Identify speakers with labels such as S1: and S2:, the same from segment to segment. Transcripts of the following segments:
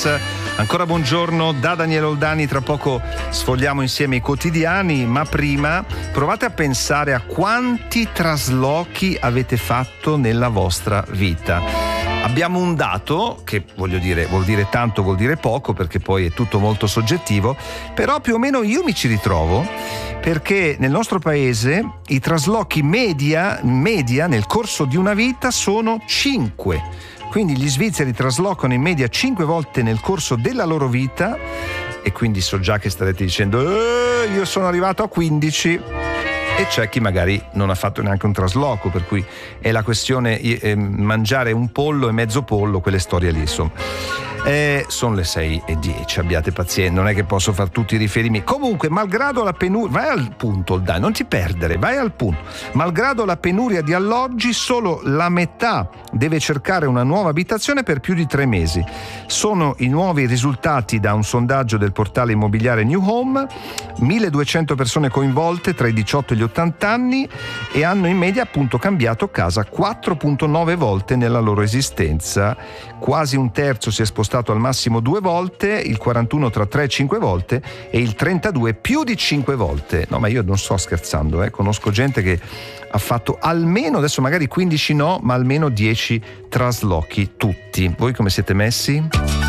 S1: Ancora buongiorno da Daniele Oldani, tra poco sfogliamo insieme i quotidiani, ma prima provate a pensare a quanti traslochi avete fatto nella vostra vita. Abbiamo un dato che vuol dire tanto, vuol dire poco, perché poi è tutto molto soggettivo, però più o meno io mi ci ritrovo, perché nel nostro paese i traslochi media nel corso di una vita sono 5. Quindi gli svizzeri traslocano in media 5 volte nel corso della loro vita, e quindi so già che starete dicendo io sono arrivato a 15, e c'è chi magari non ha fatto neanche un trasloco, per cui è la questione mangiare un pollo e mezzo pollo, quelle storie lì, insomma. Sono le 6:10, abbiate pazienza, non è che posso far tutti i riferimenti. Comunque, malgrado la penuria, vai al punto, dai, non ti perdere, vai al punto. Malgrado la penuria di alloggi, solo la metà deve cercare una nuova abitazione per più di 3 mesi. Sono i nuovi risultati da un sondaggio del portale immobiliare New Home. 1200 persone coinvolte tra i 18 e gli 80 anni e hanno in media appunto cambiato casa 4,9 volte nella loro esistenza. Quasi un terzo si è spostato al massimo 2 volte, il 41 tra 3 e 5 volte e il 32 più di 5 volte. No, ma io non sto scherzando, conosco gente che ha fatto almeno, adesso magari 15 no, ma almeno 10 traslochi tutti. Voi come siete messi?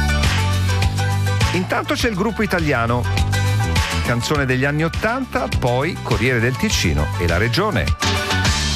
S1: Intanto c'è il gruppo italiano, canzone degli anni '80, poi Corriere del Ticino e la regione.